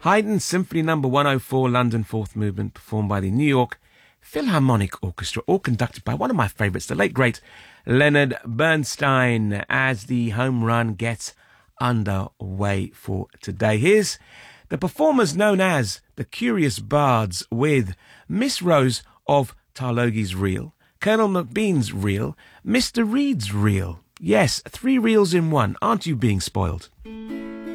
Haydn Symphony No. 104, London, Fourth Movement, performed by the New York Philharmonic Orchestra, all conducted by one of my favourites, the late, great Leonard Bernstein, as the home run gets underway for today. Here's the performers known as the Curious Bards with Miss Rose of Tarlogi's Reel, Colonel McBean's Reel, Mr. Reed's Reel. Yes, 3 reels in one. Aren't you being spoiled?